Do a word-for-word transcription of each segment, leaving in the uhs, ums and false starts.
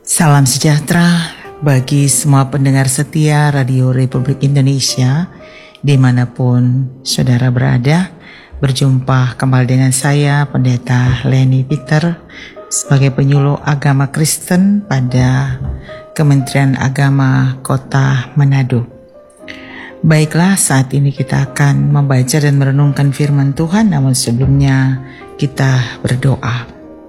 Salam sejahtera bagi semua pendengar setia Radio Republik Indonesia dimanapun saudara berada. Berjumpa kembali dengan saya Pendeta Leni Peter sebagai penyuluh agama Kristen pada Kementerian Agama Kota Manado. Baiklah, saat ini kita akan membaca dan merenungkan firman Tuhan, namun sebelumnya kita berdoa.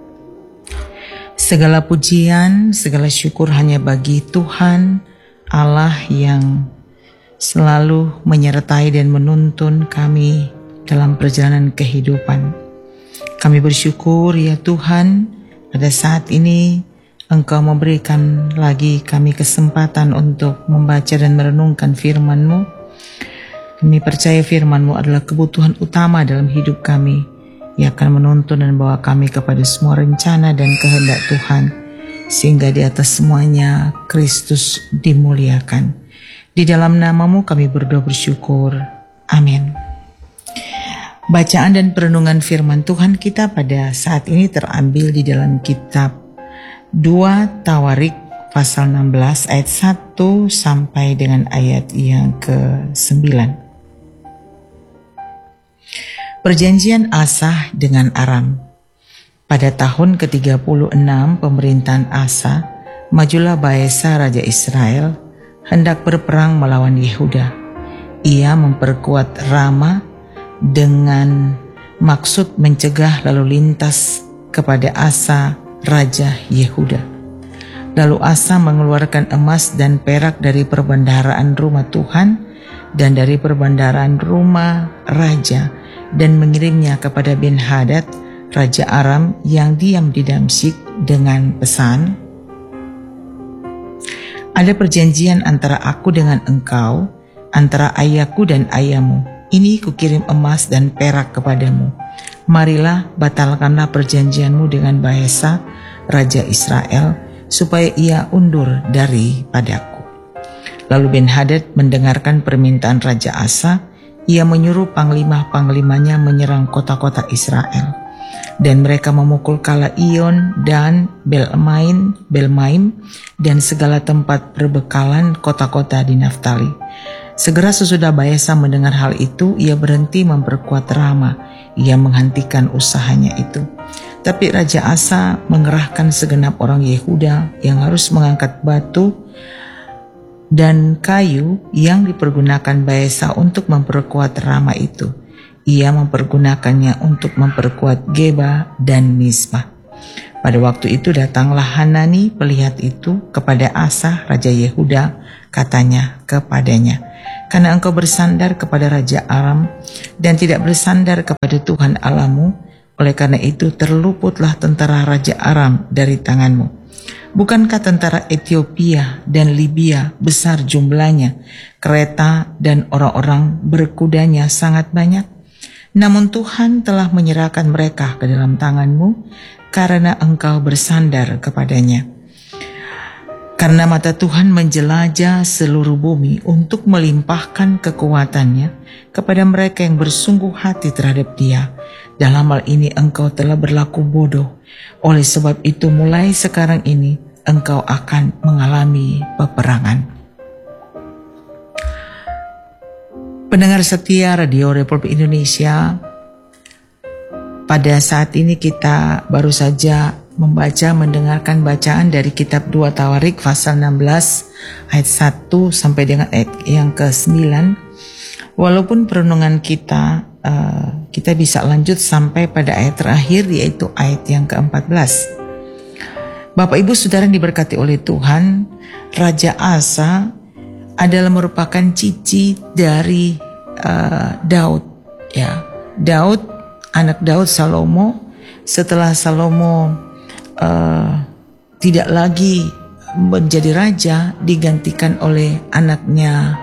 Segala pujian, segala syukur hanya bagi Tuhan Allah yang selalu menyertai dan menuntun kami dalam perjalanan kehidupan. Kami bersyukur ya Tuhan, pada saat ini Engkau memberikan lagi kami kesempatan untuk membaca dan merenungkan firman-Mu. Kami percaya firman-Mu adalah kebutuhan utama dalam hidup kami. Ia akan menuntun dan membawa kami kepada semua rencana dan kehendak Tuhan, sehingga di atas semuanya Kristus dimuliakan. Di dalam nama-Mu kami berdoa bersyukur. Amin. Bacaan dan perenungan firman Tuhan kita pada saat ini terambil di dalam kitab dua Tawarik pasal enam belas ayat satu sampai dengan ayat yang ke sembilan. Perjanjian Asa dengan Aram. Pada tahun ke tiga puluh enam pemerintahan Asa, majulah Baesa Raja Israel hendak berperang melawan Yehuda. Ia memperkuat Rama dengan maksud mencegah lalu lintas kepada Asa Raja Yehuda. Lalu Asa mengeluarkan emas dan perak dari perbendaharaan rumah Tuhan dan dari perbendaharaan rumah Raja, dan mengirimnya kepada Ben-Hadad, Raja Aram yang diam di Damsyik dengan pesan, ada perjanjian antara aku dengan engkau, antara ayahku dan ayahmu. Ini kukirim emas dan perak kepadamu. Marilah batalkanlah perjanjianmu dengan Baesa, Raja Israel, supaya ia undur daripadaku. Lalu Ben-Hadad mendengarkan permintaan Raja Asa. Ia menyuruh panglima-panglimanya menyerang kota-kota Israel, dan mereka memukul Kala Iyon dan Belmaim, Belmaim dan segala tempat perbekalan kota-kota di Naftali. Segera sesudah Baesa mendengar hal itu, ia berhenti memperkuat Rama. Ia menghentikan usahanya itu. Tapi Raja Asa mengerahkan segenap orang Yehuda yang harus mengangkat batu dan kayu yang dipergunakan Baesa untuk memperkuat Rama itu. Ia mempergunakannya untuk memperkuat Geba dan Mispa. Pada waktu itu datanglah Hanani pelihat itu kepada Asa Raja Yehuda, katanya kepadanya, karena engkau bersandar kepada Raja Aram dan tidak bersandar kepada Tuhan Allahmu, oleh karena itu terluputlah tentara Raja Aram dari tanganmu. Bukankah tentara Ethiopia dan Libya besar jumlahnya, kereta dan orang-orang berkudanya sangat banyak? Namun Tuhan telah menyerahkan mereka ke dalam tanganmu, karena engkau bersandar kepadanya. Karena mata Tuhan menjelajah seluruh bumi untuk melimpahkan kekuatannya kepada mereka yang bersungguh hati terhadap Dia. Dalam hal ini engkau telah berlaku bodoh. Oleh sebab itu mulai sekarang ini engkau akan mengalami peperangan. Pendengar setia Radio Republik Indonesia, pada saat ini kita baru saja membaca, mendengarkan bacaan dari kitab dua Tawarik pasal enam belas ayat satu sampai dengan ayat yang ke sembilan. Walaupun perenungan kita uh, kita bisa lanjut sampai pada ayat terakhir, yaitu ayat yang ke empat belas. Bapak Ibu Saudara yang diberkati oleh Tuhan, Raja Asa adalah merupakan cici dari uh, Daud. Ya, Daud, anak Daud Salomo. Setelah Salomo uh, tidak lagi menjadi raja, digantikan oleh anaknya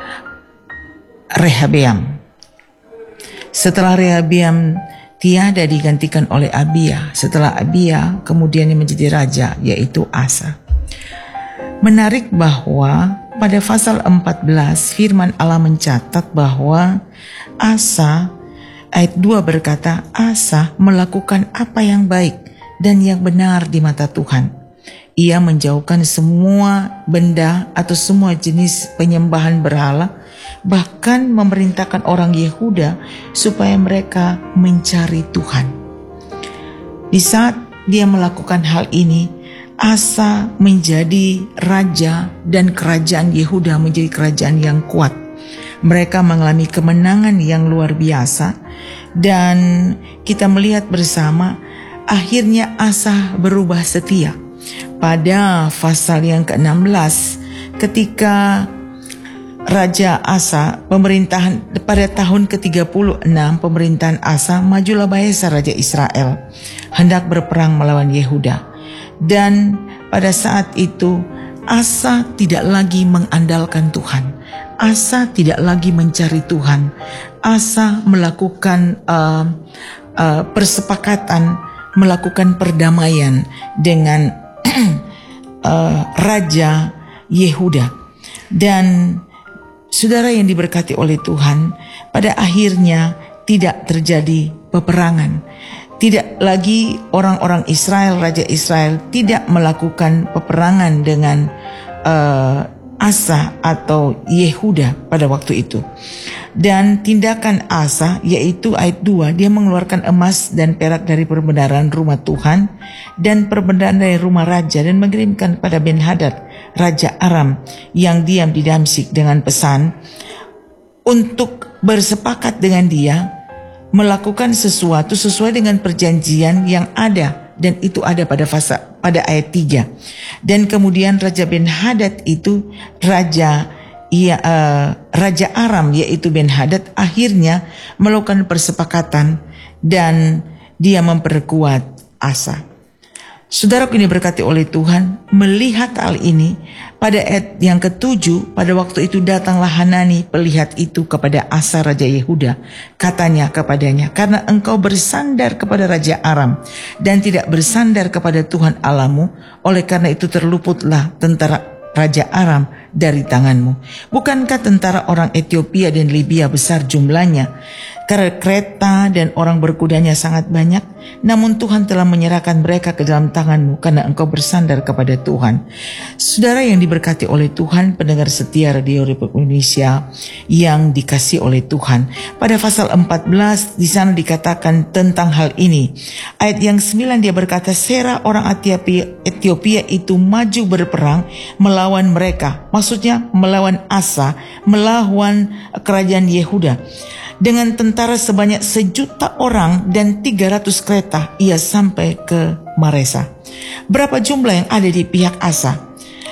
Rehabeam. Setelah Rehabeam tiada, digantikan oleh Abia. Setelah Abia kemudian yang menjadi raja, yaitu Asa. Menarik bahwa pada pasal empat belas firman Allah mencatat bahwa Asa, ayat dua berkata, Asa melakukan apa yang baik dan yang benar di mata Tuhan. Ia menjauhkan semua benda atau semua jenis penyembahan berhala, bahkan memerintahkan orang Yehuda supaya mereka mencari Tuhan. Di saat dia melakukan hal ini, Asa menjadi raja dan kerajaan Yehuda menjadi kerajaan yang kuat. Mereka mengalami kemenangan yang luar biasa, dan kita melihat bersama akhirnya Asa berubah setia. Pada pasal yang ke enam belas, ketika Raja Asa pemerintahan pada tahun ke tiga puluh enam pemerintahan Asa, majulah Baasa Raja Israel hendak berperang melawan Yehuda. Dan pada saat itu Asa tidak lagi mengandalkan Tuhan. Asa tidak lagi mencari Tuhan. Asa melakukan uh, uh, persepakatan, melakukan perdamaian dengan uh, Raja Yehuda. Dan saudara yang diberkati oleh Tuhan, pada akhirnya tidak terjadi peperangan. Tidak lagi orang-orang Israel, Raja Israel tidak melakukan peperangan dengan uh, Asa atau Yehuda pada waktu itu. Dan tindakan Asa, yaitu ayat dua, dia mengeluarkan emas dan perak dari perbendaharaan rumah Tuhan dan perbendaharaan dari rumah raja, dan mengirimkan kepada Ben-Hadad Raja Aram yang diam di Damsyik dengan pesan untuk bersepakat dengan dia melakukan sesuatu sesuai dengan perjanjian yang ada, dan itu ada pada fasa, pada ayat tiga. Dan kemudian Raja Ben-Hadad itu Raja ia, uh, Raja Aram, yaitu Ben-Hadad, akhirnya melakukan persepakatan dan dia memperkuat Asa. Saudaraku ini berkati oleh Tuhan, melihat hal ini pada ayat yang ketujuh, pada waktu itu datanglah Hanani pelihat itu kepada Asa Raja Yehuda. Katanya kepadanya, karena engkau bersandar kepada Raja Aram dan tidak bersandar kepada Tuhan Allahmu, oleh karena itu terluputlah tentara Raja Aram dari tanganmu. Bukankah tentara orang Ethiopia dan Libya besar jumlahnya, kereta dan orang berkudanya sangat banyak? Namun Tuhan telah menyerahkan mereka ke dalam tanganmu karena engkau bersandar kepada Tuhan. Saudara yang diberkati oleh Tuhan, pendengar setia Radio Republik Indonesia yang dikasihi oleh Tuhan, pada pasal empat belas di sana dikatakan tentang hal ini. Ayat yang sembilan dia berkata, Sera orang Ethiopia, Ethiopia itu maju berperang melawan mereka. Maksudnya melawan Asa, melawan kerajaan Yehuda. Dengan tentara sebanyak sejuta orang dan tiga ratus kereta, ia sampai ke Maresa. Berapa jumlah yang ada di pihak Asa?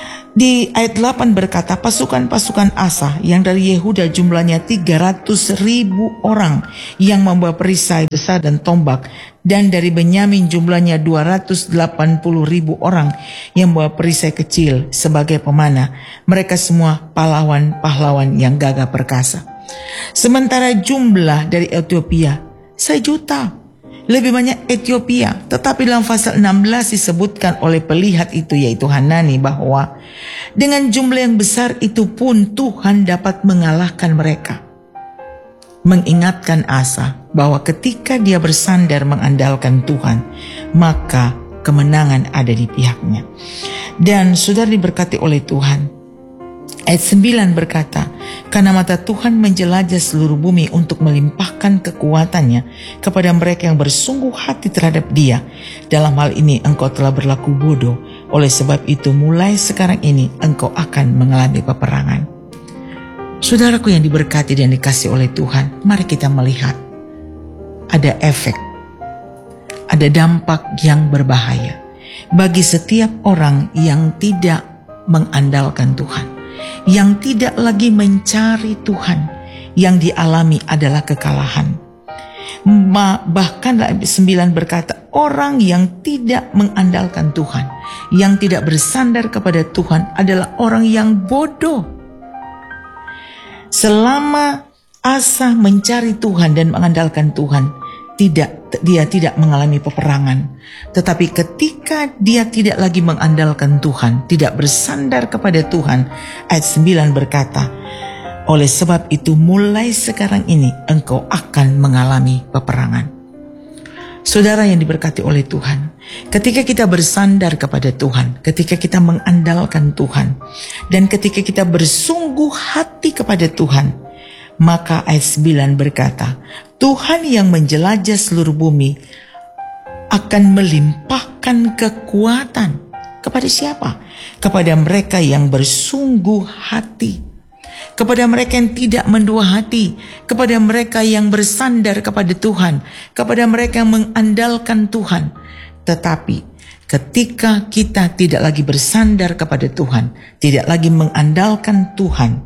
Di ayat delapan berkata, pasukan-pasukan Asa yang dari Yehuda jumlahnya tiga ratus ribu orang yang membawa perisai besar dan tombak. Dan dari Benyamin jumlahnya dua ratus delapan puluh ribu orang yang membawa perisai kecil sebagai pemanah. Mereka semua pahlawan-pahlawan yang gagah perkasa. Sementara jumlah dari Ethiopia sejuta, lebih banyak Ethiopia. Tetapi dalam pasal enam belas disebutkan oleh pelihat itu, yaitu Hanani, bahwa dengan jumlah yang besar itu pun Tuhan dapat mengalahkan mereka. Mengingatkan Asa bahwa ketika dia bersandar mengandalkan Tuhan, maka kemenangan ada di pihaknya. Dan saudara diberkati oleh Tuhan, ayat sembilan berkata, karena mata Tuhan menjelajah seluruh bumi untuk melimpahkan kekuatannya kepada mereka yang bersungguh hati terhadap dia. Dalam hal ini engkau telah berlaku bodoh. Oleh sebab itu mulai sekarang ini engkau akan mengalami peperangan. Saudaraku yang diberkati dan dikasihi oleh Tuhan, mari kita melihat ada efek, ada dampak yang berbahaya bagi setiap orang yang tidak mengandalkan Tuhan, yang tidak lagi mencari Tuhan. Yang dialami adalah kekalahan. Bahkan ayat sembilan berkata, orang yang tidak mengandalkan Tuhan, yang tidak bersandar kepada Tuhan adalah orang yang bodoh. Selama Asa mencari Tuhan dan mengandalkan Tuhan, tidak dia tidak mengalami peperangan. Tetapi ketika dia tidak lagi mengandalkan Tuhan, tidak bersandar kepada Tuhan, ayat sembilan berkata, oleh sebab itu mulai sekarang ini engkau akan mengalami peperangan. Saudara yang diberkati oleh Tuhan, ketika kita bersandar kepada Tuhan, ketika kita mengandalkan Tuhan, dan ketika kita bersungguh hati kepada Tuhan, maka ayat sembilan berkata, Tuhan yang menjelajah seluruh bumi akan melimpahkan kekuatan kepada siapa? Kepada mereka yang bersungguh hati, kepada mereka yang tidak mendua hati, kepada mereka yang bersandar kepada Tuhan, kepada mereka yang mengandalkan Tuhan. Tetapi ketika kita tidak lagi bersandar kepada Tuhan, tidak lagi mengandalkan Tuhan,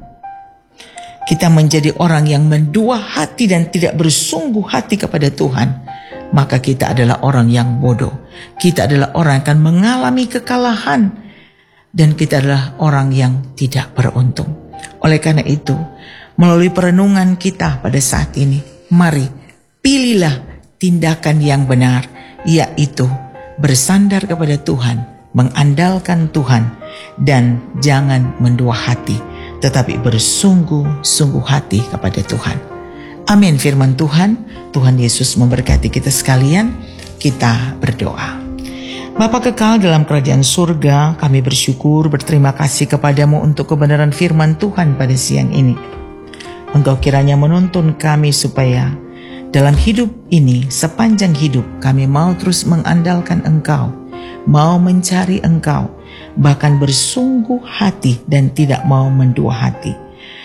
kita menjadi orang yang mendua hati dan tidak bersungguh hati kepada Tuhan, maka kita adalah orang yang bodoh. Kita adalah orang yang akan mengalami kekalahan, dan kita adalah orang yang tidak beruntung. Oleh karena itu, melalui perenungan kita pada saat ini, mari pilihlah tindakan yang benar, yaitu bersandar kepada Tuhan, mengandalkan Tuhan, dan jangan mendua hati, tetapi bersungguh-sungguh hati kepada Tuhan. Amin firman Tuhan. Tuhan Yesus memberkati kita sekalian. Kita berdoa. Bapa kekal dalam kerajaan surga, kami bersyukur, berterima kasih kepadamu untuk kebenaran firman Tuhan pada siang ini. Engkau kiranya menuntun kami supaya dalam hidup ini, sepanjang hidup, kami mau terus mengandalkan Engkau, mau mencari Engkau, bahkan bersungguh hati dan tidak mau mendua hati.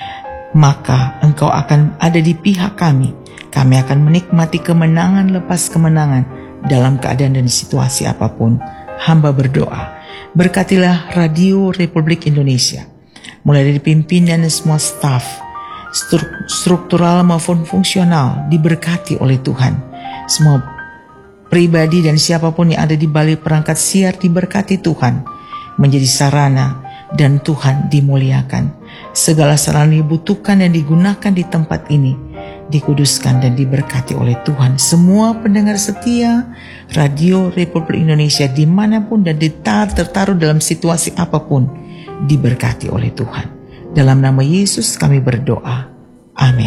Maka Engkau akan ada di pihak kami. Kami akan menikmati kemenangan lepas kemenangan dalam keadaan dan situasi apapun. Hamba berdoa, berkatilah Radio Republik Indonesia, mulai dari pimpinan dan semua staf, struktural maupun fungsional, diberkati oleh Tuhan. Semua pribadi dan siapapun yang ada di balik perangkat siar diberkati Tuhan, menjadi sarana dan Tuhan dimuliakan. Segala sarana dibutuhkan dan digunakan di tempat ini dikuduskan dan diberkati oleh Tuhan. Semua pendengar setia Radio Republik Indonesia dimanapun dan tertaruh dalam situasi apapun diberkati oleh Tuhan. Dalam nama Yesus kami berdoa. Amin.